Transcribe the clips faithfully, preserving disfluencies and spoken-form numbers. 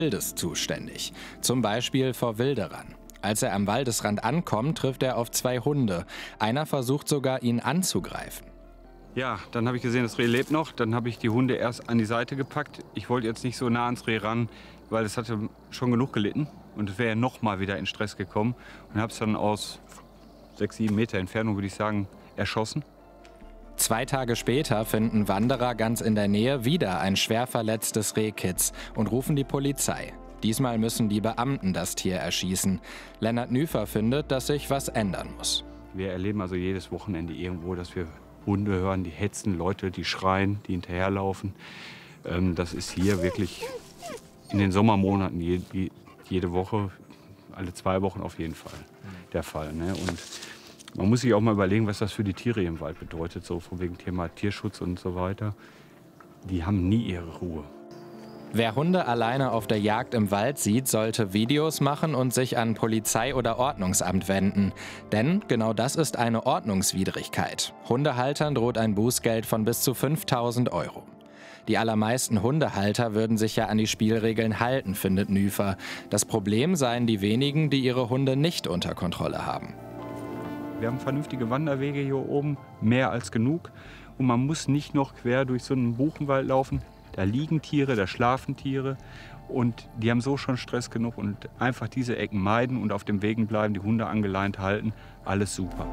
Wildes zuständig, zum Beispiel vor Wilderern. Als er am Waldesrand ankommt, trifft er auf zwei Hunde. Einer versucht sogar, ihn anzugreifen. Ja, dann habe ich gesehen, das Reh lebt noch. Dann habe ich die Hunde erst an die Seite gepackt. Ich wollte jetzt nicht so nah ans Reh ran, weil es hatte schon genug gelitten. Und es wäre ja noch mal wieder in Stress gekommen. Und habe es dann aus sechs, sieben Meter Entfernung, würde ich sagen, erschossen. Zwei Tage später finden Wanderer ganz in der Nähe wieder ein schwer verletztes Rehkitz und rufen die Polizei. Diesmal müssen die Beamten das Tier erschießen. Lennart Nüfer findet, dass sich was ändern muss. Wir erleben also jedes Wochenende irgendwo, dass wir Hunde hören, die hetzen, Leute, die schreien, die hinterherlaufen. Ähm, das ist hier wirklich in den Sommermonaten je, jede Woche, alle zwei Wochen auf jeden Fall der Fall. Ne? Und man muss sich auch mal überlegen, was das für die Tiere im Wald bedeutet, so von wegen Thema Tierschutz und so weiter. Die haben nie ihre Ruhe. Wer Hunde alleine auf der Jagd im Wald sieht, sollte Videos machen und sich an Polizei oder Ordnungsamt wenden. Denn genau das ist eine Ordnungswidrigkeit. Hundehaltern droht ein Bußgeld von bis zu fünftausend Euro. Die allermeisten Hundehalter würden sich ja an die Spielregeln halten, findet Nüfer. Das Problem seien die wenigen, die ihre Hunde nicht unter Kontrolle haben. Wir haben vernünftige Wanderwege hier oben, mehr als genug. Und man muss nicht noch quer durch so einen Buchenwald laufen. Da liegen Tiere, da schlafen Tiere und die haben so schon Stress genug und einfach diese Ecken meiden und auf dem Wegen bleiben, die Hunde angeleint halten, alles super.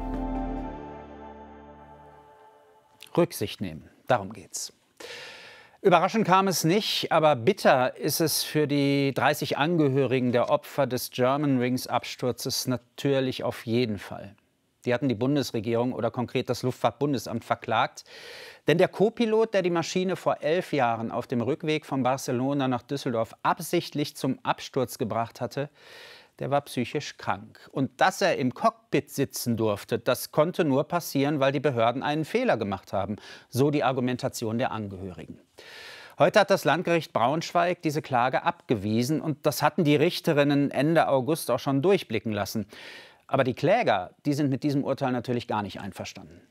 Rücksicht nehmen, darum geht's. Überraschend kam es nicht, aber bitter ist es für die dreißig Angehörigen der Opfer des Germanwings-Absturzes natürlich auf jeden Fall. Die hatten die Bundesregierung oder konkret das Luftfahrtbundesamt verklagt. Denn der Co-Pilot, der die Maschine vor elf Jahren auf dem Rückweg von Barcelona nach Düsseldorf absichtlich zum Absturz gebracht hatte, der war psychisch krank. Und dass er im Cockpit sitzen durfte, das konnte nur passieren, weil die Behörden einen Fehler gemacht haben. So die Argumentation der Angehörigen. Heute hat das Landgericht Braunschweig diese Klage abgewiesen. Und das hatten die Richterinnen Ende August auch schon durchblicken lassen. Aber die Kläger, die sind mit diesem Urteil natürlich gar nicht einverstanden.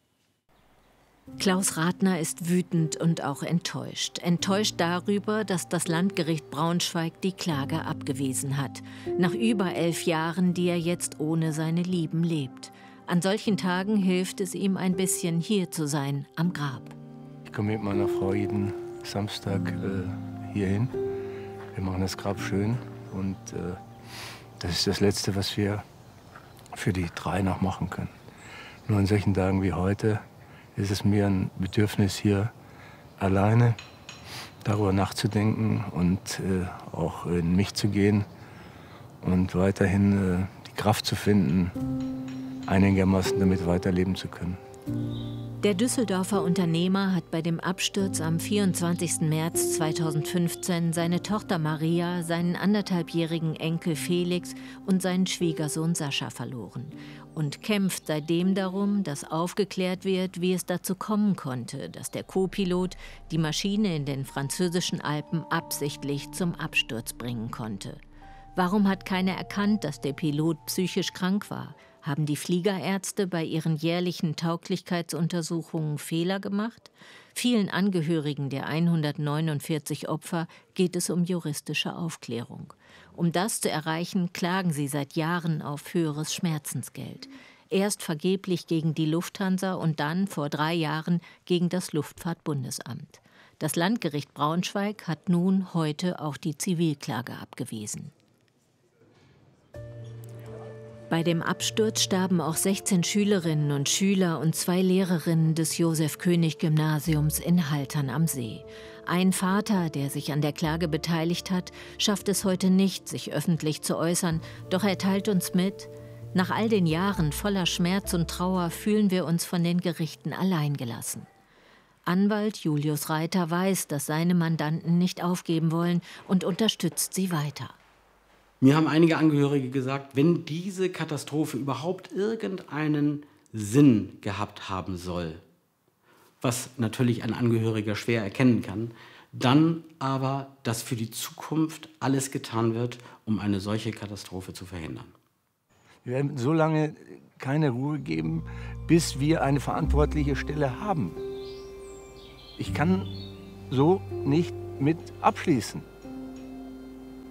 Klaus Rathner ist wütend und auch enttäuscht. Enttäuscht darüber, dass das Landgericht Braunschweig die Klage abgewiesen hat. Nach über elf Jahren, die er jetzt ohne seine Lieben lebt. An solchen Tagen hilft es ihm ein bisschen, hier zu sein, am Grab. Ich komme mit meiner Frau jeden Samstag äh, hierhin. Wir machen das Grab schön. Und äh, das ist das Letzte, was wir für die drei noch machen können. Nur an solchen Tagen wie heute ist es mir ein Bedürfnis, hier alleine darüber nachzudenken und äh, auch in mich zu gehen und weiterhin äh, die Kraft zu finden, einigermaßen damit weiterleben zu können. Der Düsseldorfer Unternehmer hat bei dem Absturz am vierundzwanzigsten März zweitausendfünfzehn seine Tochter Maria, seinen anderthalbjährigen Enkel Felix und seinen Schwiegersohn Sascha verloren und kämpft seitdem darum, dass aufgeklärt wird, wie es dazu kommen konnte, dass der Co-Pilot die Maschine in den französischen Alpen absichtlich zum Absturz bringen konnte. Warum hat keiner erkannt, dass der Pilot psychisch krank war? Haben die Fliegerärzte bei ihren jährlichen Tauglichkeitsuntersuchungen Fehler gemacht? Vielen Angehörigen der hundertneunundvierzig Opfer geht es um juristische Aufklärung. Um das zu erreichen, klagen sie seit Jahren auf höheres Schmerzensgeld. Erst vergeblich gegen die Lufthansa und dann vor drei Jahren gegen das Luftfahrtbundesamt. Das Landgericht Braunschweig hat nun heute auch die Zivilklage abgewiesen. Bei dem Absturz starben auch sechzehn Schülerinnen und Schüler und zwei Lehrerinnen des Josef-König-Gymnasiums in Haltern am See. Ein Vater, der sich an der Klage beteiligt hat, schafft es heute nicht, sich öffentlich zu äußern. Doch er teilt uns mit: Nach all den Jahren voller Schmerz und Trauer fühlen wir uns von den Gerichten alleingelassen. Anwalt Julius Reiter weiß, dass seine Mandanten nicht aufgeben wollen und unterstützt sie weiter. Mir haben einige Angehörige gesagt, wenn diese Katastrophe überhaupt irgendeinen Sinn gehabt haben soll, was natürlich ein Angehöriger schwer erkennen kann, dann aber, dass für die Zukunft alles getan wird, um eine solche Katastrophe zu verhindern. Wir werden so lange keine Ruhe geben, bis wir eine verantwortliche Stelle haben. Ich kann so nicht mit abschließen.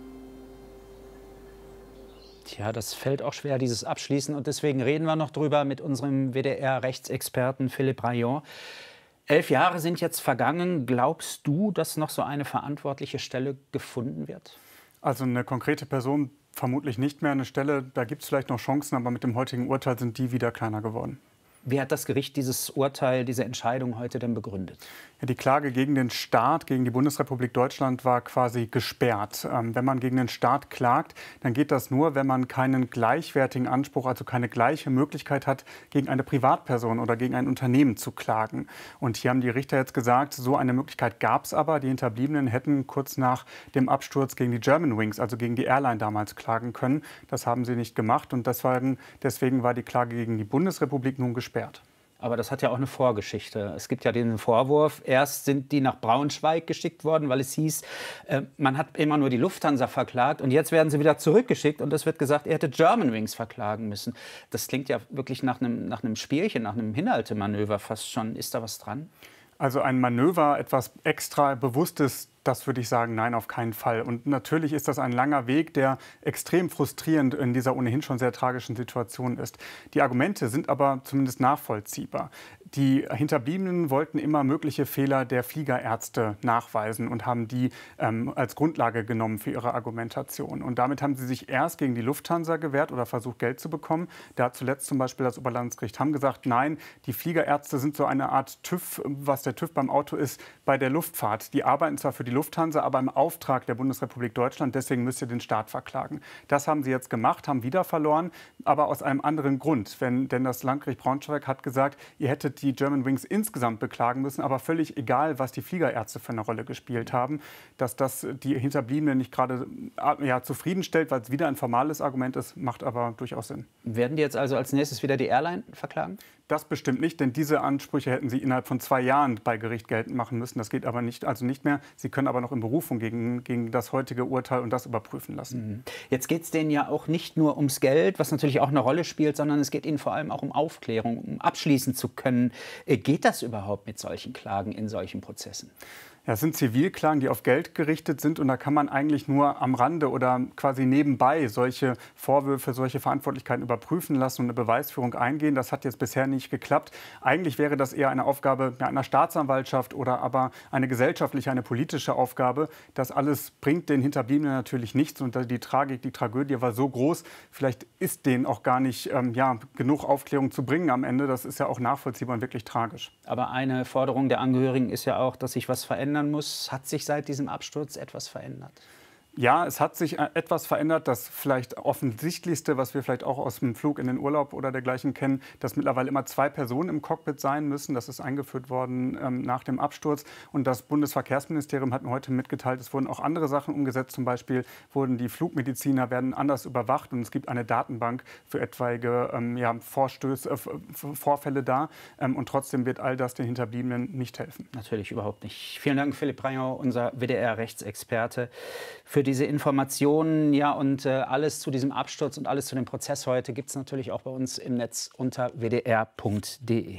Tja, das fällt auch schwer, dieses Abschließen. Und deswegen reden wir noch drüber mit unserem W D R-Rechtsexperten Philippe Rayon. Elf Jahre sind jetzt vergangen. Glaubst du, dass noch so eine verantwortliche Stelle gefunden wird? Also eine konkrete Person vermutlich nicht mehr. Eine Stelle, da gibt es vielleicht noch Chancen, aber mit dem heutigen Urteil sind die wieder kleiner geworden. Wie hat das Gericht dieses Urteil, diese Entscheidung heute denn begründet? Ja, die Klage gegen den Staat, gegen die Bundesrepublik Deutschland war quasi gesperrt. Ähm, wenn man gegen den Staat klagt, dann geht das nur, wenn man keinen gleichwertigen Anspruch, also keine gleiche Möglichkeit hat, gegen eine Privatperson oder gegen ein Unternehmen zu klagen. Und hier haben die Richter jetzt gesagt, so eine Möglichkeit gab es aber. Die Hinterbliebenen hätten kurz nach dem Absturz gegen die Germanwings, also gegen die Airline damals, klagen können. Das haben sie nicht gemacht und deswegen, deswegen war die Klage gegen die Bundesrepublik nun gesperrt. Aber das hat ja auch eine Vorgeschichte. Es gibt ja den Vorwurf, erst sind die nach Braunschweig geschickt worden, weil es hieß, äh, man hat immer nur die Lufthansa verklagt und jetzt werden sie wieder zurückgeschickt und es wird gesagt, er hätte Germanwings verklagen müssen. Das klingt ja wirklich nach einem, nach einem Spielchen, nach einem Hinhaltemanöver fast schon. Ist da was dran? Also ein Manöver, etwas extra Bewusstes, das würde ich sagen, nein, auf keinen Fall. Und natürlich ist das ein langer Weg, der extrem frustrierend in dieser ohnehin schon sehr tragischen Situation ist. Die Argumente sind aber zumindest nachvollziehbar. Die Hinterbliebenen wollten immer mögliche Fehler der Fliegerärzte nachweisen und haben die ähm, als Grundlage genommen für ihre Argumentation. Und damit haben sie sich erst gegen die Lufthansa gewehrt oder versucht, Geld zu bekommen. Da hat zuletzt zum Beispiel das Oberlandesgericht Hamm gesagt, nein, die Fliegerärzte sind so eine Art TÜV, was der TÜV beim Auto ist, bei der Luftfahrt. Die arbeiten zwar für die Lufthansa, aber im Auftrag der Bundesrepublik Deutschland. Deswegen müsst ihr den Staat verklagen. Das haben sie jetzt gemacht, haben wieder verloren, aber aus einem anderen Grund. Wenn, denn das Landgericht Braunschweig hat gesagt, ihr hättet die Germanwings insgesamt beklagen müssen, aber völlig egal, was die Fliegerärzte für eine Rolle gespielt haben. Dass das die Hinterbliebenen nicht gerade ja, zufriedenstellt, weil es wieder ein formales Argument ist, macht aber durchaus Sinn. Werden die jetzt also als nächstes wieder die Airline verklagen? Das bestimmt nicht, denn diese Ansprüche hätten sie innerhalb von zwei Jahren bei Gericht geltend machen müssen. Das geht aber nicht, also nicht mehr. Sie können aber noch in Berufung gegen, gegen das heutige Urteil und das überprüfen lassen. Jetzt geht es denen ja auch nicht nur ums Geld, was natürlich auch eine Rolle spielt, sondern es geht ihnen vor allem auch um Aufklärung, um abschließen zu können. Geht das überhaupt mit solchen Klagen in solchen Prozessen? Ja, es sind Zivilklagen, die auf Geld gerichtet sind und da kann man eigentlich nur am Rande oder quasi nebenbei solche Vorwürfe, solche Verantwortlichkeiten überprüfen lassen und eine Beweisführung eingehen. Das hat jetzt bisher nicht geklappt. Eigentlich wäre das eher eine Aufgabe einer Staatsanwaltschaft oder aber eine gesellschaftliche, eine politische Aufgabe. Das alles bringt den Hinterbliebenen natürlich nichts und die Tragik, die Tragödie war so groß, vielleicht ist denen auch gar nicht ähm, ja, genug Aufklärung zu bringen am Ende. Das ist ja auch nachvollziehbar und wirklich tragisch. Aber eine Forderung der Angehörigen ist ja auch, dass sich was verändert muss. Hat sich seit diesem Absturz etwas verändert? Ja, es hat sich etwas verändert. Das vielleicht offensichtlichste, was wir vielleicht auch aus dem Flug in den Urlaub oder dergleichen kennen, dass mittlerweile immer zwei Personen im Cockpit sein müssen. Das ist eingeführt worden ähm, nach dem Absturz. Und das Bundesverkehrsministerium hat mir heute mitgeteilt, es wurden auch andere Sachen umgesetzt. Zum Beispiel wurden die Flugmediziner werden anders überwacht und es gibt eine Datenbank für etwaige ähm, ja, Vorstöße, äh, Vorfälle da. Ähm, und trotzdem wird all das den Hinterbliebenen nicht helfen. Natürlich überhaupt nicht. Vielen Dank, Philippe Rayon, unser W D R-Rechtsexperte, für diese Informationen, ja, und äh, alles zu diesem Absturz und alles zu dem Prozess heute gibt es natürlich auch bei uns im Netz unter w d r punkt d e.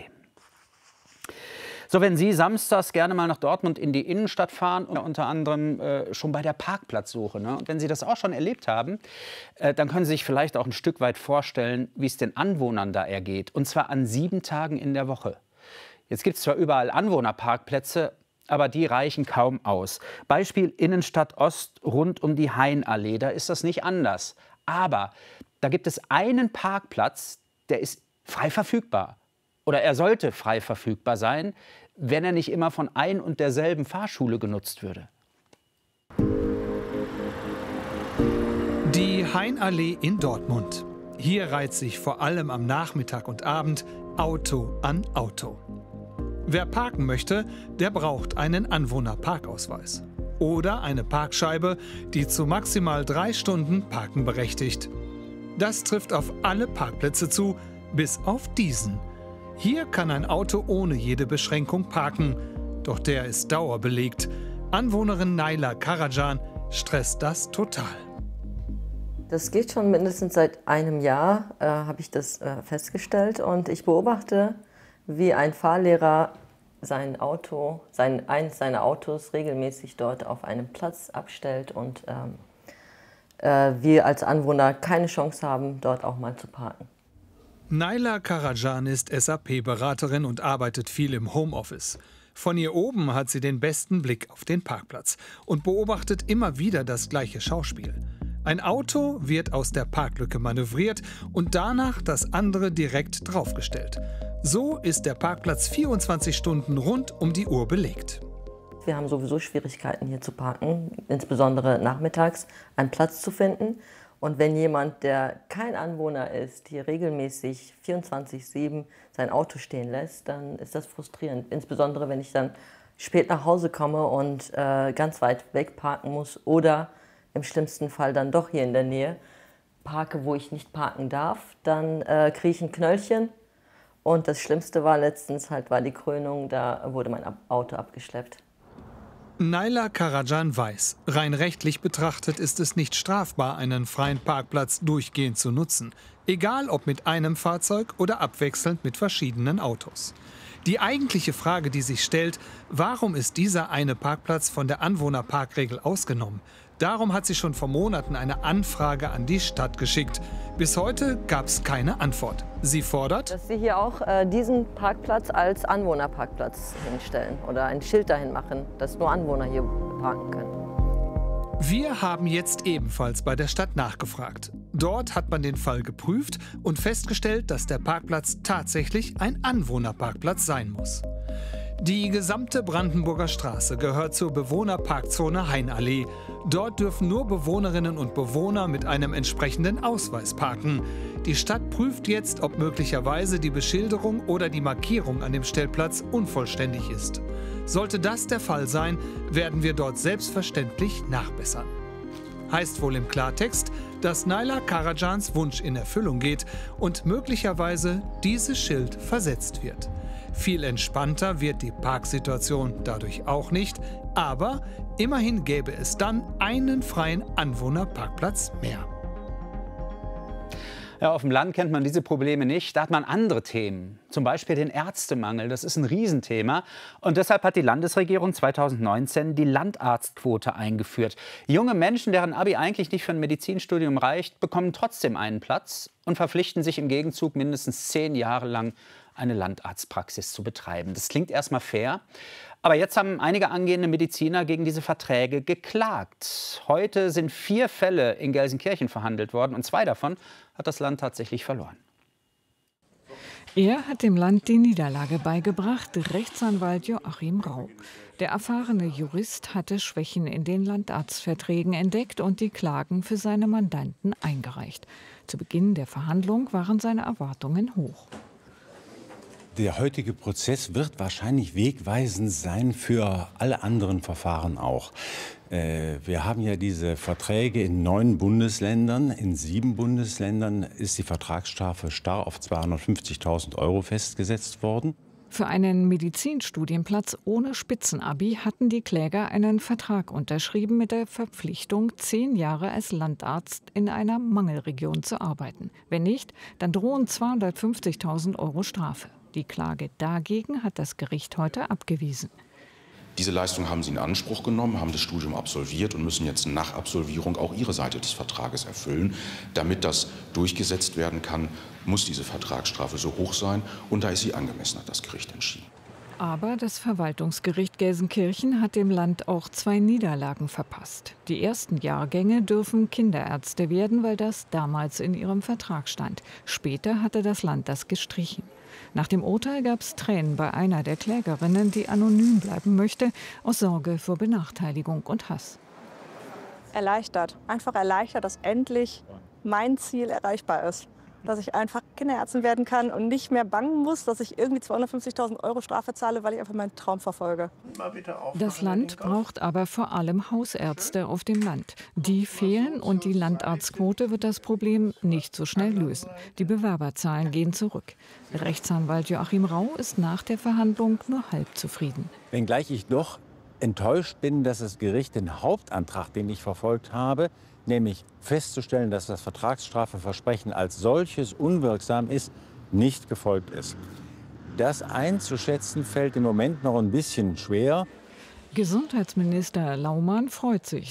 So, wenn Sie samstags gerne mal nach Dortmund in die Innenstadt fahren, unter anderem äh, schon bei der Parkplatzsuche, ne? Und wenn Sie das auch schon erlebt haben, äh, dann können Sie sich vielleicht auch ein Stück weit vorstellen, wie es den Anwohnern da ergeht. Und zwar an sieben Tagen in der Woche. Jetzt gibt es zwar überall Anwohnerparkplätze, aber die reichen kaum aus. Beispiel Innenstadt Ost rund um die Hainallee, da ist das nicht anders. Aber da gibt es einen Parkplatz, der ist frei verfügbar. Oder er sollte frei verfügbar sein, wenn er nicht immer von ein und derselben Fahrschule genutzt würde. Die Hainallee in Dortmund. Hier reiht sich vor allem am Nachmittag und Abend Auto an Auto. Wer parken möchte, der braucht einen Anwohnerparkausweis. Oder eine Parkscheibe, die zu maximal drei Stunden Parken berechtigt. Das trifft auf alle Parkplätze zu, bis auf diesen. Hier kann ein Auto ohne jede Beschränkung parken. Doch der ist dauerbelegt. Anwohnerin Naila Karajan stresst das total. Das geht schon mindestens seit einem Jahr, äh, habe ich das äh, festgestellt. Und ich beobachte, wie ein Fahrlehrer sein Auto, sein, eins seiner Autos regelmäßig dort auf einem Platz abstellt und ähm, äh, wir als Anwohner keine Chance haben, dort auch mal zu parken. Naila Karajan ist S A P-Beraterin und arbeitet viel im Homeoffice. Von hier oben hat sie den besten Blick auf den Parkplatz und beobachtet immer wieder das gleiche Schauspiel. Ein Auto wird aus der Parklücke manövriert und danach das andere direkt draufgestellt. So ist der Parkplatz vierundzwanzig Stunden rund um die Uhr belegt. Wir haben sowieso Schwierigkeiten hier zu parken, insbesondere nachmittags einen Platz zu finden. Und wenn jemand, der kein Anwohner ist, hier regelmäßig vierundzwanzig sieben sein Auto stehen lässt, dann ist das frustrierend. Insbesondere wenn ich dann spät nach Hause komme und äh, ganz weit weg parken muss oder im schlimmsten Fall dann doch hier in der Nähe parke, wo ich nicht parken darf, dann äh, kriege ich ein Knöllchen. Und das Schlimmste war letztens halt, war die Krönung, da wurde mein Auto abgeschleppt. Naila Karajan weiß, rein rechtlich betrachtet ist es nicht strafbar, einen freien Parkplatz durchgehend zu nutzen. Egal ob mit einem Fahrzeug oder abwechselnd mit verschiedenen Autos. Die eigentliche Frage, die sich stellt, warum ist dieser eine Parkplatz von der Anwohnerparkregel ausgenommen? Darum hat sie schon vor Monaten eine Anfrage an die Stadt geschickt. Bis heute gab es keine Antwort. Sie fordert, dass Sie hier auch äh, diesen Parkplatz als Anwohnerparkplatz hinstellen oder ein Schild dahin machen, dass nur Anwohner hier parken können. Wir haben jetzt ebenfalls bei der Stadt nachgefragt. Dort hat man den Fall geprüft und festgestellt, dass der Parkplatz tatsächlich ein Anwohnerparkplatz sein muss. Die gesamte Brandenburger Straße gehört zur Bewohnerparkzone Hainallee. Dort dürfen nur Bewohnerinnen und Bewohner mit einem entsprechenden Ausweis parken. Die Stadt prüft jetzt, ob möglicherweise die Beschilderung oder die Markierung an dem Stellplatz unvollständig ist. Sollte das der Fall sein, werden wir dort selbstverständlich nachbessern. Heißt wohl im Klartext, dass Naila Karajans Wunsch in Erfüllung geht und möglicherweise dieses Schild versetzt wird. Viel entspannter wird die Parksituation dadurch auch nicht, aber immerhin gäbe es dann einen freien Anwohnerparkplatz mehr. Ja, auf dem Land kennt man diese Probleme nicht. Da hat man andere Themen, zum Beispiel den Ärztemangel. Das ist ein Riesenthema. Und deshalb hat die Landesregierung zweitausendneunzehn die Landarztquote eingeführt. Junge Menschen, deren Abi eigentlich nicht für ein Medizinstudium reicht, bekommen trotzdem einen Platz und verpflichten sich im Gegenzug mindestens zehn Jahre lang eine Landarztpraxis zu betreiben. Das klingt erstmal fair. Aber jetzt haben einige angehende Mediziner gegen diese Verträge geklagt. Heute sind vier Fälle in Gelsenkirchen verhandelt worden und zwei davon hat das Land tatsächlich verloren. Er hat dem Land die Niederlage beigebracht, Rechtsanwalt Joachim Rau. Der erfahrene Jurist hatte Schwächen in den Landarztverträgen entdeckt und die Klagen für seine Mandanten eingereicht. Zu Beginn der Verhandlung waren seine Erwartungen hoch. Der heutige Prozess wird wahrscheinlich wegweisend sein für alle anderen Verfahren auch. Wir haben ja diese Verträge in neun Bundesländern. In sieben Bundesländern ist die Vertragsstrafe starr auf zweihundertfünfzigtausend Euro festgesetzt worden. Für einen Medizinstudienplatz ohne Spitzenabi hatten die Kläger einen Vertrag unterschrieben mit der Verpflichtung, zehn Jahre als Landarzt in einer Mangelregion zu arbeiten. Wenn nicht, dann drohen zweihundertfünfzigtausend Euro Strafe. Die Klage dagegen hat das Gericht heute abgewiesen. Diese Leistung haben Sie in Anspruch genommen, haben das Studium absolviert und müssen jetzt nach Absolvierung auch Ihre Seite des Vertrages erfüllen. Damit das durchgesetzt werden kann, muss diese Vertragsstrafe so hoch sein. Und da ist sie angemessen, hat das Gericht entschieden. Aber das Verwaltungsgericht Gelsenkirchen hat dem Land auch zwei Niederlagen verpasst. Die ersten Jahrgänge dürfen Kinderärzte werden, weil das damals in ihrem Vertrag stand. Später hatte das Land das gestrichen. Nach dem Urteil gab es Tränen bei einer der Klägerinnen, die anonym bleiben möchte, aus Sorge vor Benachteiligung und Hass. Erleichtert, einfach erleichtert, dass endlich mein Ziel erreichbar ist. Dass ich einfach Kinderärztin werden kann und nicht mehr bangen muss, dass ich irgendwie zweihundertfünfzigtausend Euro Strafe zahle, weil ich einfach meinen Traum verfolge. Das Land braucht aber vor allem Hausärzte auf dem Land. Die fehlen und die Landarztquote wird das Problem nicht so schnell lösen. Die Bewerberzahlen gehen zurück. Rechtsanwalt Joachim Rau ist nach der Verhandlung nur halb zufrieden. Wenngleich ich doch enttäuscht bin, dass das Gericht den Hauptantrag, den ich verfolgt habe, nämlich festzustellen, dass das Vertragsstrafeversprechen als solches unwirksam ist, nicht gefolgt ist. Das einzuschätzen fällt im Moment noch ein bisschen schwer. Gesundheitsminister Laumann freut sich,